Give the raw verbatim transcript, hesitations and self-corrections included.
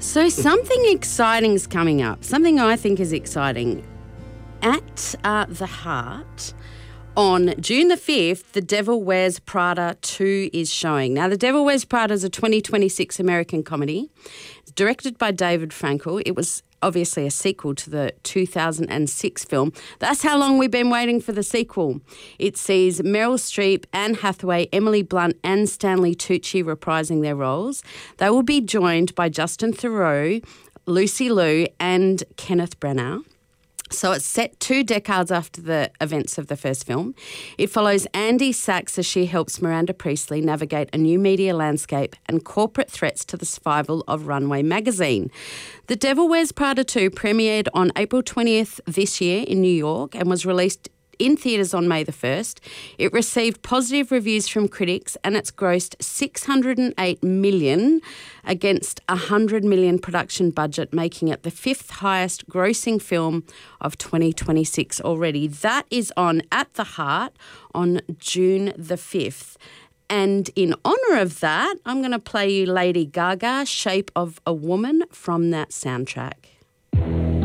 So something exciting is coming up, something I think is exciting. At uh, the Heart, on June the fifth, The Devil Wears Prada two is showing. Now, The Devil Wears Prada is a twenty twenty-six American comedy. It's directed by David Frankel. It was obviously a sequel to the two thousand six film. That's how long we've been waiting for the sequel. It sees Meryl Streep, Anne Hathaway, Emily Blunt and Stanley Tucci reprising their roles. They will be joined by Justin Theroux, Lucy Liu and Kenneth Branagh. So it's set two decades after the events of the first film. It follows Andy Sachs as she helps Miranda Priestley navigate a new media landscape and corporate threats to the survival of Runway magazine. The Devil Wears Prada two premiered on April twentieth this year in New York and was released in theatres on May the first. It received positive reviews from critics and it's grossed six hundred eight million dollars against a one hundred million dollars production budget, making it the fifth highest grossing film of twenty twenty-six already. That is on At the Heart on June the fifth. And in honour of that, I'm going to play you Lady Gaga, Shape of a Woman, from that soundtrack.